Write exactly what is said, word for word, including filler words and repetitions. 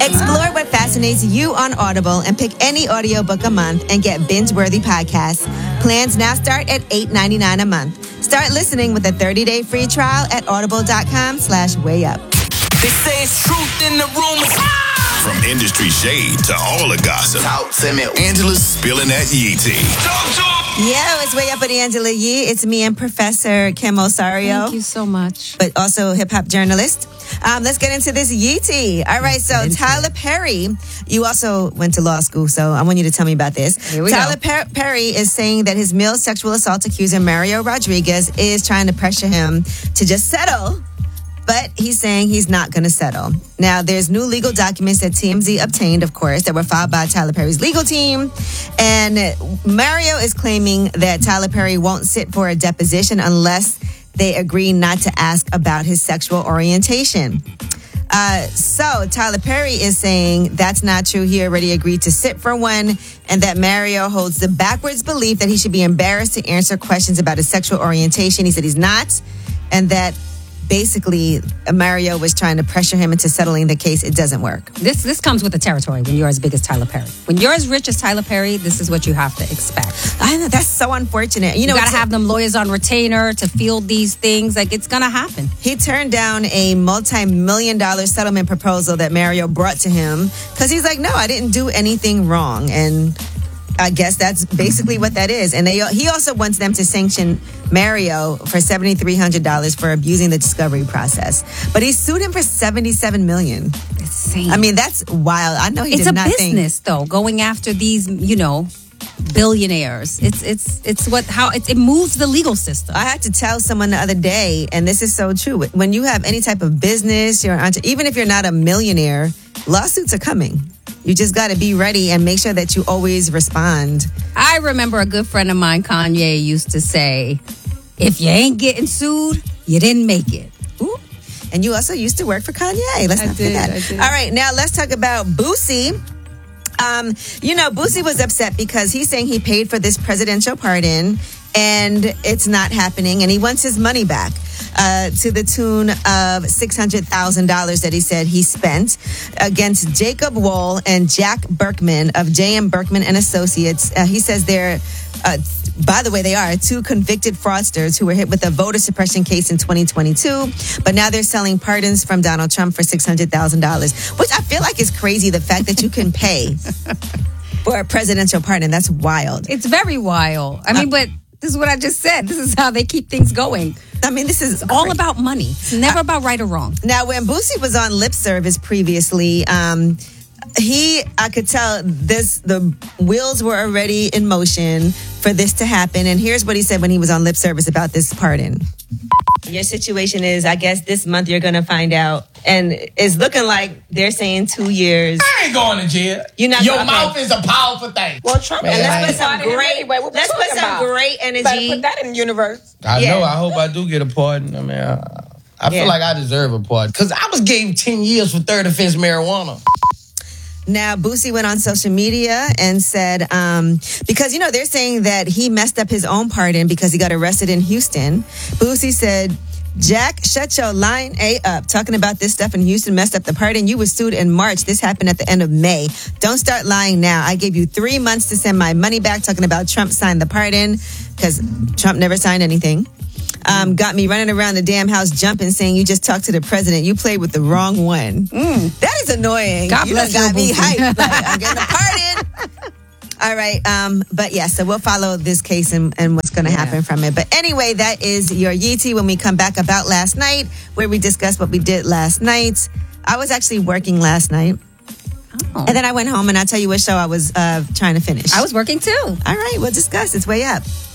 Explore what fascinates you on Audible and pick any audiobook a month and get binge-worthy podcasts. Plans now start at eight dollars and ninety-nine cents a month. Start listening with a thirty-day free trial at audible.com slash way up. They say it's truth in the rumors. From industry shade to all the gossip. Talk to me. Angela's spilling that yee tea. Talk to Yo, it's Way Up with Angela Yee. It's me and Professor Kim Osario. Thank you so much. But also hip-hop journalist. Um, let's get into this yee tea. All right, so Tyler Perry, you also went to law school, so I want you to tell me about this. Here we Tyler go. Per- Perry is saying that his male sexual assault accuser, Mario Rodriguez, is trying to pressure him to just settle. But he's saying he's not going to settle. Now, there's new legal documents that T M Z obtained, of course, that were filed by Tyler Perry's legal team. And Mario is claiming that Tyler Perry won't sit for a deposition unless they agree not to ask about his sexual orientation. Uh, so Tyler Perry is saying that's not true. He already agreed to sit for one, and that Mario holds the backwards belief that he should be embarrassed to answer questions about his sexual orientation. He said he's not, and that basically Mario was trying to pressure him into settling the case. It doesn't work. This this comes with the territory when you're as big as Tyler Perry. When you're as rich as Tyler Perry, this is what you have to expect. I know, that's so unfortunate. You know, You got it's to a- have them lawyers on retainer to field these things. Like, it's going to happen. He turned down a multi-million dollar settlement proposal that Mario brought to him because he's like, no, I didn't do anything wrong. And I guess that's basically what that is. And they he also wants them to sanction Mario for seven thousand three hundred dollars for abusing the discovery process. But he sued him for seventy-seven million dollars. Insane. I mean, that's wild. I know he it's did a not think. business, though, going after these, you know, billionaires. It's it's it's what how it, it moves the legal system. I had to tell someone the other day, and this is so true. When you have any type of business, you're an entre- even if you're not a millionaire, lawsuits are coming. You just got to be ready and make sure that you always respond. I remember a good friend of mine, Kanye, used to say, if you ain't getting sued, you didn't make it. Ooh. And you also used to work for Kanye. Let's I not did, forget. I did. All right, now let's talk about Boosie. Um, you know, Boosie was upset because he's saying he paid for this presidential pardon and it's not happening, and he wants his money back uh, to the tune of six hundred thousand dollars that he said he spent against Jacob Wohl and Jack Berkman of J M Berkman and Associates. Uh, he says they're, uh, by the way, they are two convicted fraudsters who were hit with a voter suppression case in twenty twenty-two, but now they're selling pardons from Donald Trump for six hundred thousand dollars, which I feel like is crazy, the fact that you can pay for a presidential pardon. That's wild. It's very wild. I mean, but this is what I just said. This is how they keep things going. I mean, this is All cra- about money. It's never about right or wrong. Now, when Boosie was on lip service previously, um, he, I could tell this, the wheels were already in motion for this to happen. And here's what he said when he was on lip service about this pardon. Your situation is, I guess this month you're going to find out. And it's looking like they're saying two years. I ain't going to jail. You're not Your going- mouth is a powerful thing. Well, Trump Man, And I let's ain't- put some Anyway, great, what we let's put talking some about? great Better energy. put that in the universe. I Yeah. know. I hope I do get a pardon. I mean, I, I Yeah. feel like I deserve a pardon. Because I was gave ten years for third offense marijuana. Now, Boosie went on social media and said, um, because, you know, they're saying that he messed up his own pardon because he got arrested in Houston. Boosie said, Jack, shut your line A up. Talking about this stuff in Houston messed up the pardon. You were sued in March. This happened at the end of May. Don't start lying now. I gave you three months to send my money back. Talking about Trump signed the pardon because Trump never signed anything. Um, got me running around the damn house jumping, saying you just talked to the president. You played with the wrong one. That is annoying. God you bless done got you, me Boosie. hyped. Like, I'm getting a pardon. All right. Um, but yeah, so we'll follow this case and, and what's going to happen from it. But anyway, that is your Yee Tea when we come back about last night, where we discuss what we did last night. I was actually working last night. Oh. And then I went home and I'll tell you what show I was uh, trying to finish. I was working too. All right, we'll discuss. It's way up.